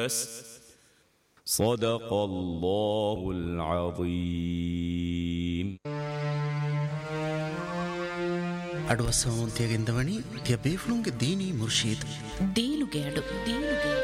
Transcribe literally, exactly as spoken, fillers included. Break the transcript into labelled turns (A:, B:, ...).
A: الناس صدق الله العظيم.
B: ಅಡವಸೋನ್ ತೆಗೆಂದವಣಿ ತ್ಯ ಬೇಫ್ಲುಂಗೆ ದೀನಿ ಮುರ್ಶೀದ್
C: ದೀನುಗೆ ಅಡು ದೀನುಗೆ